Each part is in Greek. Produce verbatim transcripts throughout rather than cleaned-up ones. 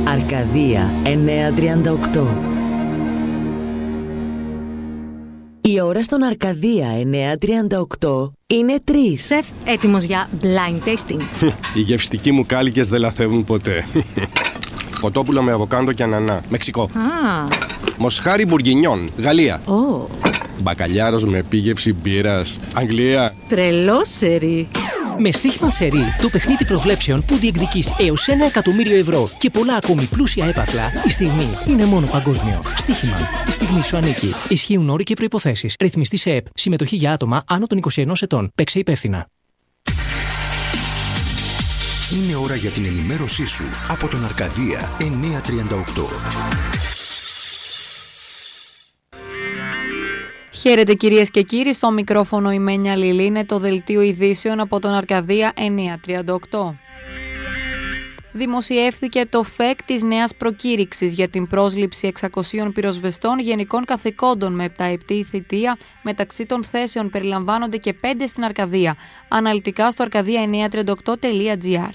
Αρκαδία εννιακόσια τριάντα οκτώ. Η ώρα στον Αρκαδία εννιακόσια τριάντα οκτώ είναι τρεις. Σεφ, έτοιμος για blind tasting. Οι γευστικοί μου κάλικες δεν λαθεύουν ποτέ. Κοτόπουλο με αβοκάντο και ανανά. Μεξικό. Ah. Μοσχάρι μπουργκινιόν. Γαλλία. Oh. Μπακαλιάρος με επίγευση μπύρας. Αγγλία. Τρελό σερί. Με στοίχημα σερί, το παιχνίδι προβλέψεων που διεκδικείς έως ένα εκατομμύριο ευρώ και πολλά ακόμη πλούσια έπαθλα, η στιγμή είναι μόνο παγκόσμιο. Στοίχημα. Η στιγμή σου ανήκει. Ισχύουν όροι και προϋποθέσεις. Ρυθμιστή σε ΕΠ. Συμμετοχή για άτομα άνω των είκοσι ενός ετών. Παίξε υπεύθυνα. Είναι ώρα για την ενημέρωσή σου από τον Αρκαδία εννιακόσια τριάντα οκτώ. Χαίρετε κυρίες και κύριοι, στο μικρόφωνο η Μένια Λιλή, είναι το δελτίο ειδήσεων από τον Αρκαδία εννιακόσια τριάντα οκτώ. Δημοσιεύθηκε το ΦΕΚ της νέας προκήρυξης για την πρόσληψη εξακοσίων πυροσβεστών γενικών καθηκόντων με επταετή θητεία. Μεταξύ των θέσεων περιλαμβάνονται και πέντε στην Αρκαδία. Αναλυτικά στο αρκαδία εννιακόσια τριάντα οκτώ τελεία τζι άρ.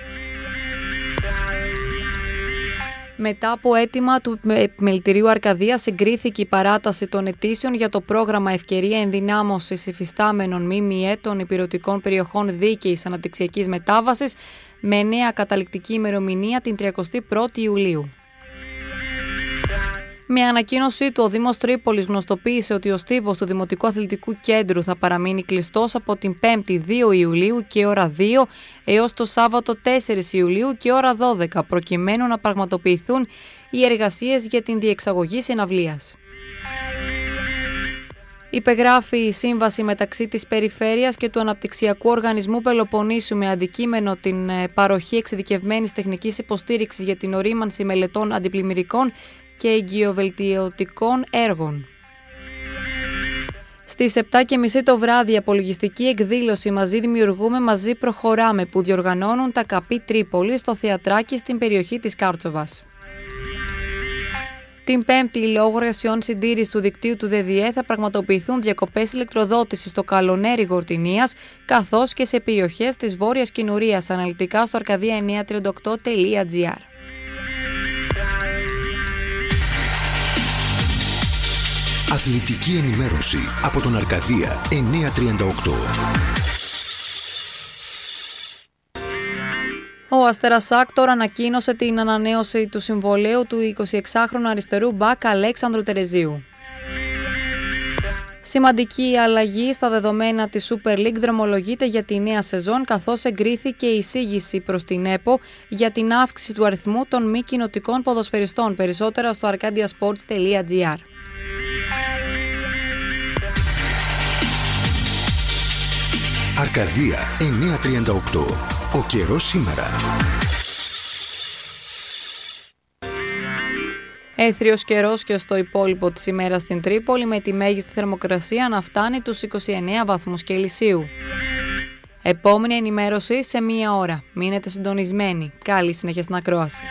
Μετά από αίτημα του Επιμελητηρίου Αρκαδίας, συγκρίθηκε η παράταση των αιτήσεων για το πρόγραμμα Ευκαιρία Ενδυνάμωσης Υφιστάμενων ΜΜΕ των υπηρετικών περιοχών δίκαιης αναπτυξιακής μετάβασης με νέα καταληκτική ημερομηνία την τριαντάτη πρώτη Ιουλίου. Με ανακοίνωσή του, ο Δήμος Τρίπολης γνωστοποίησε ότι ο στίβος του Δημοτικού Αθλητικού Κέντρου θα παραμείνει κλειστός από την πέμπτη δύο Ιουλίου και ώρα δύο έως το Σάββατο τέσσερις Ιουλίου και ώρα δώδεκα, προκειμένου να πραγματοποιηθούν οι εργασίες για την διεξαγωγή συναυλίας. Υπεγράφει η σύμβαση μεταξύ της Περιφέρειας και του Αναπτυξιακού Οργανισμού Πελοποννήσου με αντικείμενο την παροχή εξειδικευμένης τεχνικής υποστήριξης για την ορίμανση μελετών αντιπλημμυρικών και εγκυοβελτιωτικών έργων. Στις επτά και μισή το βράδυ, η απολογιστική εκδήλωση «Μαζί δημιουργούμε, μαζί προχωράμε» που διοργανώνουν τα ΚΑΠΗ Τρίπολη στο Θεατράκι στην περιοχή της Κάρτσοβας. Την Πέμπτη, λόγω εργασιών συντήρησης του δικτύου του ΔΔΕ, θα πραγματοποιηθούν διακοπές ηλεκτροδότησης στο Καλονέρι Γορτινίας, καθώς και σε περιοχές της Βόρειας Κινουρίας. Αναλυτικά στο αρκαδία εννιακόσια τριάντα οκτώ τελεία τζι άρ. Αθλητική ενημέρωση από τον Αρκαδία εννιακόσια τριάντα οκτώ. Ο Αστέρας Άκτορ ανακοίνωσε την ανανέωση του συμβολαίου του εικοσιεξάχρονου αριστερού μπακ Αλέξανδρου Τερεζίου. Σημαντική αλλαγή στα δεδομένα της Super League δρομολογείται για τη νέα σεζόν, καθώς εγκρίθηκε η εισήγηση προς την ΕΠΟ για την αύξηση του αριθμού των μη κοινοτικών ποδοσφαιριστών. Περισσότερα στο arcadiasports τελεία τζι άρ. Αρκαδία εννιακόσια τριάντα οκτώ. Ο καιρός σήμερα. Έθριος καιρός και στο υπόλοιπο της ημέρας στην Τρίπολη, με τη μέγιστη θερμοκρασία να φτάνει τους είκοσι εννέα βαθμούς Κελσίου. Επόμενη ενημέρωση σε μία ώρα. Μείνετε συντονισμένοι. Καλή συνέχεια στην ακρόαση.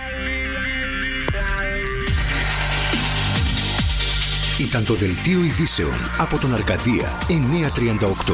Ήταν το δελτίο ειδήσεων από τον Αρκαδία εννιακόσια τριάντα οκτώ.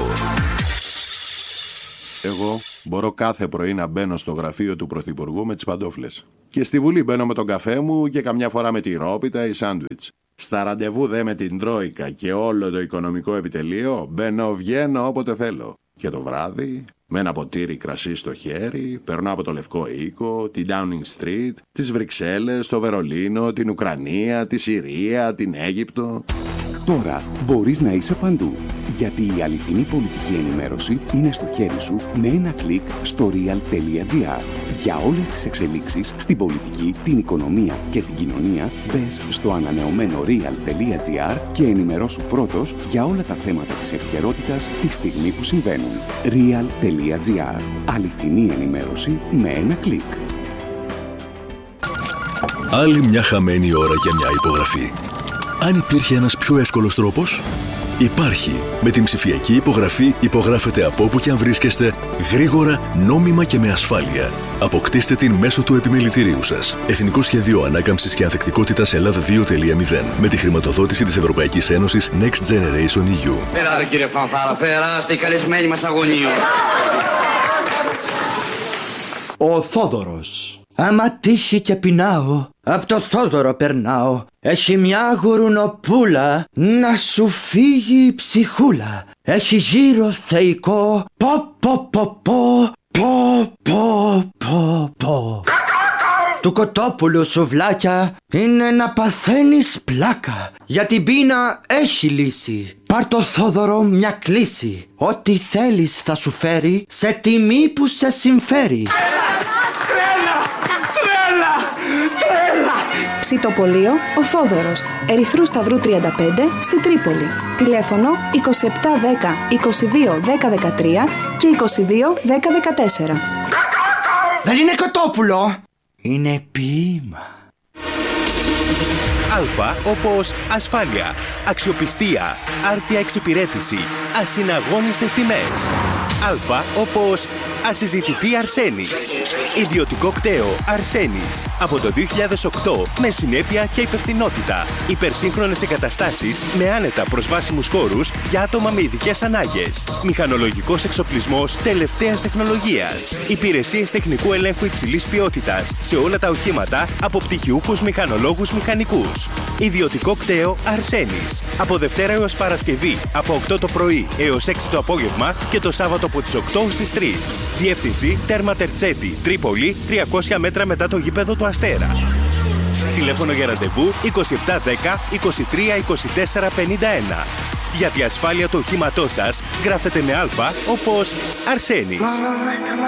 Εγώ μπορώ κάθε πρωί να μπαίνω στο γραφείο του Πρωθυπουργού με τις παντόφλες. Και στη Βουλή μπαίνω με τον καφέ μου και καμιά φορά με τη ρόπιτα ή σάντουιτς. Στα ραντεβού δε με την Τρόικα και όλο το οικονομικό επιτελείο μπαίνω, βγαίνω όποτε θέλω. Και το βράδυ, με ένα ποτήρι κρασί στο χέρι, περνώ από το Λευκό Οίκο, την Downing Street, τις Βρυξέλλες, το Βερολίνο, την Ουκρανία, τη Συρία, την Αίγυπτο. Τώρα μπορείς να είσαι παντού, γιατί η αληθινή πολιτική ενημέρωση είναι στο χέρι σου με ένα κλικ στο real τελεία τζι άρ. Για όλες τις εξελίξεις στην πολιτική, την οικονομία και την κοινωνία, μπες στο ανανεωμένο real τελεία τζι άρ και ενημερώσου πρώτος για όλα τα θέματα της επικαιρότητας τη στιγμή που συμβαίνουν. real τελεία τζι άρ. Αληθινή ενημέρωση με ένα κλικ. Άλλη μια χαμένη ώρα για μια υπογραφή. Αν υπήρχε ένας πιο εύκολος τρόπος, υπάρχει. Με την ψηφιακή υπογραφή υπογράφετε από όπου και αν βρίσκεστε, γρήγορα, νόμιμα και με ασφάλεια. Αποκτήστε την μέσω του επιμελητηρίου σας. Εθνικό Σχέδιο Ανάκαμψης και Ανθεκτικότητας Ελλάδα δύο τελεία μηδέν. Με τη χρηματοδότηση της Ευρωπαϊκής Ένωσης Next Generation ι γιου. Περάτε κύριε Φανφάρα, περάστε οι καλεσμένοι μας αγωνίων. Ο Θόδωρος. Άμα τύχει και πεινάω, απ' το Θόδωρο περνάω. Έχει μια γουρουνοπούλα, να σου φύγει η ψυχούλα. Έχει γύρω θεϊκό, πο πο πο πο, πο πο πο πο. Του κοτόπουλου σουβλάκια είναι να παθαίνεις πλάκα. Για την πείνα έχει λύση. Πάρ' το Θόδωρο μια κλίση. Ό,τι θέλεις θα σου φέρει, σε τιμή που σε συμφέρει. Τρέλα! Τρέλα! Τρέλα! Ψητοπολείο Ο Θόδωρος, Ερυθρού Σταυρού τριάντα πέντε στην Τρίπολη. Τηλέφωνο είκοσι επτά δέκα είκοσι δύο δέκα δεκατρία και είκοσι δύο δέκα δεκατέσσερα. Δεν είναι κοτόπουλο, είναι ποίημα. Α όπως ασφάλεια, αξιοπιστία, άρτια εξυπηρέτηση, ασυναγώνιστες τιμές. Α όπως ασυζητητή Αρσένης. Ιδιωτικό κτέο Αρσένης. Από το δύο χιλιάδες οκτώ με συνέπεια και υπευθυνότητα. Υπερσύγχρονες εγκαταστάσεις με άνετα προσβάσιμους χώρους για άτομα με ειδικές ανάγκες. Μηχανολογικός εξοπλισμός τελευταίας τεχνολογίας. Υπηρεσίες τεχνικού ελέγχου υψηλής ποιότητας σε όλα τα οχήματα από πτυχιούχους μηχανολόγους μηχανικούς. Ιδιωτικό κτέο Αρσένης. Από Δευτέρα έως Παρασκευή από οκτώ το πρωί έως έξι το απόγευμα και το Σάββατο από τις οκτώ στις τρεις. Διεύθυνση Τέρμα Τερτσέτη, Τρίπολη, τριακόσια μέτρα μετά το γήπεδο του Αστέρα. Τηλέφωνο για ραντεβού είκοσι επτά δέκα είκοσι τρία είκοσι τέσσερα πενήντα ένα. Για τη ασφάλεια του οχήματός σας γράφετε με Α όπως Αρσένης.